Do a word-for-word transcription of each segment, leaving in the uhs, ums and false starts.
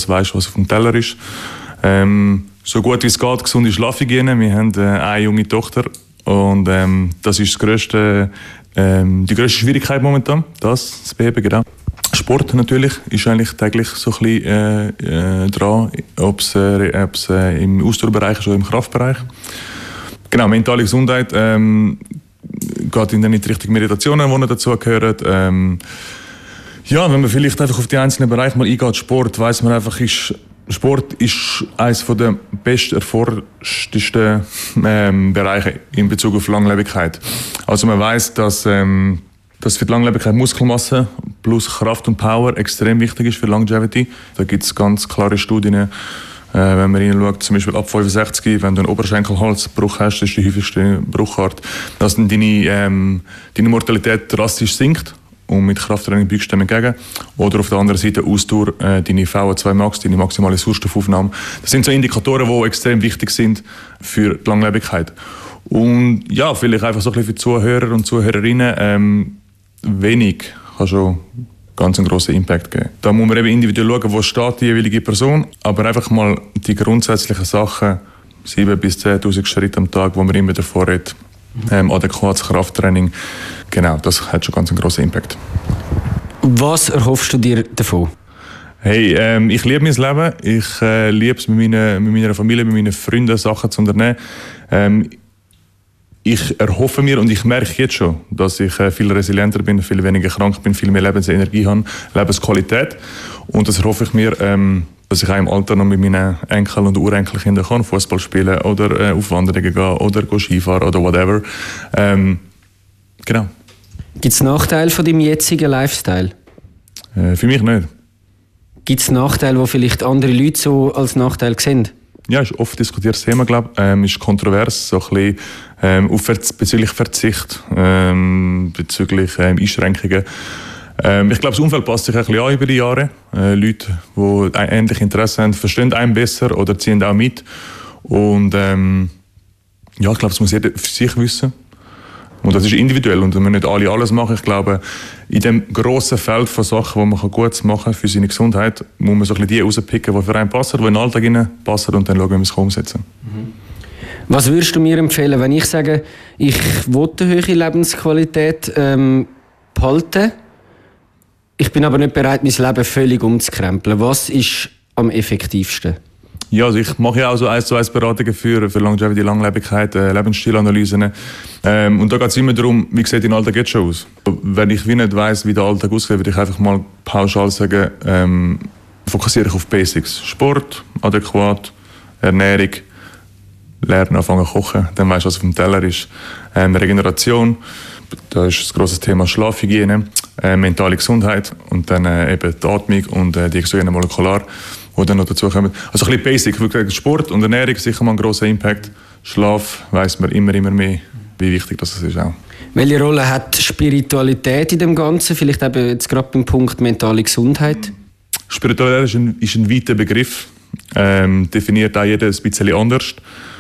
dass du weißt, was auf dem Teller ist. Ähm, so gut wie es geht, gesunde Schlafhygiene. Wir haben äh, eine junge Tochter und ähm, das ist das grösste, ähm, die grösste Schwierigkeit momentan, das zu beheben, genau. Sport natürlich ist eigentlich täglich so ein bisschen äh, äh, dran, ob es äh, äh, im Ausdauerbereich ist oder im Kraftbereich. Genau, mentale Gesundheit ähm, geht in die Richtung Meditationen, die dazu gehören. Ähm, ja, wenn man vielleicht einfach auf die einzelnen Bereiche mal eingeht, Sport, weiss man einfach, ist, Sport ist eines der best erforschtesten ähm, Bereiche in Bezug auf Langlebigkeit. Also man weiss, dass ähm, dass für die Langlebigkeit Muskelmasse plus Kraft und Power extrem wichtig ist für Longevity. Da gibt es ganz klare Studien, äh, wenn man hineinschaut, zum Beispiel ab fünfundsechzig, wenn du einen Oberschenkelhalsbruch hast, das ist die häufigste Bruchart, dass dann deine, ähm, deine Mortalität drastisch sinkt und mit Krafttraining beugst du dem entgegen. Oder auf der anderen Seite Ausdauer, äh, deine V O zwei Max, deine maximale Sauerstoffaufnahme. Das sind so Indikatoren, die extrem wichtig sind für die Langlebigkeit. Und ja, vielleicht einfach so ein bisschen für Zuhörer und Zuhörerinnen, ähm, wenig kann schon ganz einen grossen Impact geben. Da muss man eben individuell schauen, wo steht die jeweilige Person, aber einfach mal die grundsätzlichen Sachen, sieben bis zehntausend Schritte am Tag, wo man immer davor redet, ähm, adäquates Krafttraining, genau, das hat schon ganz einen grossen Impact. Was erhoffst du dir davon? Hey, ähm, ich liebe mein Leben, ich äh, liebe es mit, meine, mit meiner Familie, mit meinen Freunden Sachen zu unternehmen. Ähm, Ich erhoffe mir und ich merke jetzt schon, dass ich äh, viel resilienter bin, viel weniger krank bin, viel mehr Lebensenergie habe, Lebensqualität. Und das erhoffe ich mir, ähm, dass ich auch im Alter noch mit meinen Enkel- und Urenkelkindern kann Fußball spielen oder äh, auf Wanderungen gehen oder Skifahren oder whatever. Ähm, genau. Gibt es Nachteile von deinem jetzigen Lifestyle? Äh, für mich nicht. Gibt es Nachteile, die vielleicht andere Leute so als Nachteil sehen? Ja, ist oft diskutiertes Thema, glaube ich. Ähm, ist kontrovers, so ein bisschen ähm, auf Verz- bezüglich Verzicht, ähm, bezüglich ähm, Einschränkungen. Ähm, ich glaube, das Umfeld passt sich ein bisschen an über die Jahre. Äh, Leute, die ein ähnliches Interesse haben, verstehen einen besser oder ziehen auch mit. Und ähm, ja, ich glaube, das muss jeder für sich wissen. Und das ist individuell und wenn wir nicht alle alles machen, ich glaube, in dem grossen Feld von Sachen, die man gut machen kann für seine Gesundheit, muss man so ein bisschen die rauspicken, die für einen passen, die in den Alltag passen und dann schauen, wie wir es umsetzen kann. Was würdest du mir empfehlen, wenn ich sage, ich will eine hohe Lebensqualität ähm, behalten, ich bin aber nicht bereit, mein Leben völlig umzukrempeln? Was ist am effektivsten? Ja, also ich mache ja auch so eins zu eins Beratungen für, für Longevity, Langlebigkeit, äh, Lebensstilanalysen. Ähm, und da geht es immer darum, wie sieht dein Alltag jetzt schon aus? Wenn ich wie nicht weiss, wie der Alltag aussieht, würde ich einfach mal pauschal sagen, ähm, fokussiere ich auf Basics. Sport, adäquat, Ernährung, lernen, anfangen kochen, dann weisst du, was auf dem Teller ist. Ähm, Regeneration, da ist das grosse Thema Schlafhygiene, äh, mentale Gesundheit und dann äh, eben die Atmung und äh, die exogenen Molekular, die dann noch dazu kommen. Also ein bisschen basic. Sport und Ernährung sicher mal einen grossen Impact. Schlaf weiss man immer, immer mehr, wie wichtig das ist auch. Welche Rolle hat Spiritualität in dem Ganzen? Vielleicht eben jetzt gerade beim Punkt mentale Gesundheit? Spiritualität ist ein, ist ein weiter Begriff. Ähm, definiert auch jeder ein bisschen anders.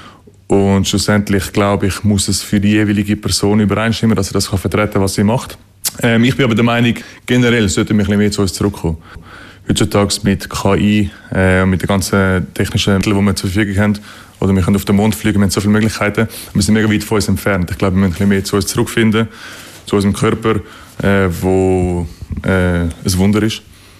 Und schlussendlich, glaube ich, muss es für die jeweilige Person übereinstimmen, dass sie das kann vertreten kann, was sie macht. Ähm, ich bin aber der Meinung, generell sollten wir ein bisschen mehr zu uns zurückkommen. Heutzutage mit K I, äh, mit den ganzen technischen Mitteln, die wir zur Verfügung haben, oder wir können auf den Mond fliegen, wir haben so viele Möglichkeiten, wir sind mega weit von uns entfernt. Ich glaube, wir müssen ein bisschen mehr zu uns zurückfinden, zu unserem Körper, äh, wo äh, ein Wunder ist.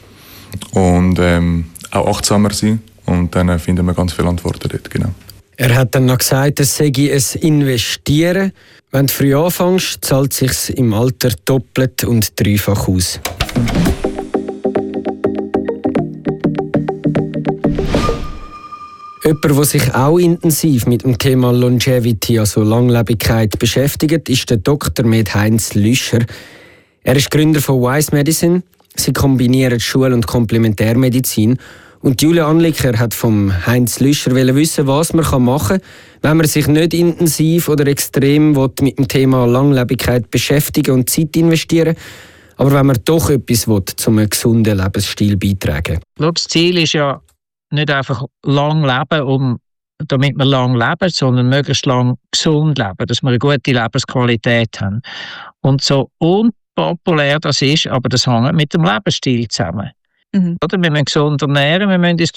Und ähm, auch achtsamer sein. Und dann äh, finden wir ganz viele Antworten dort, genau. Er hat dann noch gesagt, es sei ein Investieren. Wenn du früh anfängst, zahlt es sich im Alter doppelt und dreifach aus. Jemand, der sich auch intensiv mit dem Thema Longevity, also Langlebigkeit, beschäftigt, ist der Doktor Med Heinz Lüscher. Er ist Gründer von Wise Medicine. Sie kombinieren Schul- und Komplementärmedizin. Und Julia Anliker hat vom Heinz Lüscher wissen, was man machen kann, wenn man sich nicht intensiv oder extrem mit dem Thema Langlebigkeit beschäftigen und Zeit investieren, aber wenn man doch etwas will, zum einem gesunden Lebensstil beitragen. Das Ziel ist ja nicht einfach lang leben, um, damit wir lang leben, sondern möglichst lang gesund leben, dass wir eine gute Lebensqualität haben. Und so unpopulär das ist, aber das hängt mit dem Lebensstil zusammen. Mhm. Oder? Wir müssen gesund ernähren, wir müssen uns